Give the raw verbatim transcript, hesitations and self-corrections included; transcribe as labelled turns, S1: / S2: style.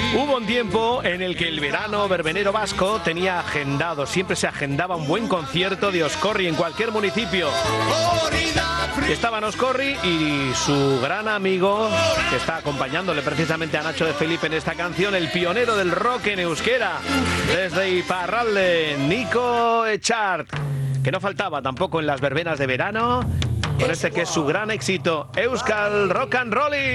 S1: Hubo un tiempo en el que el verano verbenero vasco tenía agendado, siempre se agendaba un buen concierto de Oscorri en cualquier municipio. Estaban Oscorri y su gran amigo, que está acompañándole precisamente a Nacho de Felipe en esta canción, el pionero del rock en euskera, desde Iparralde, Nico Echart, que no faltaba tampoco en las verbenas de verano, con este que es su gran éxito, Euskal Rock and Rolling.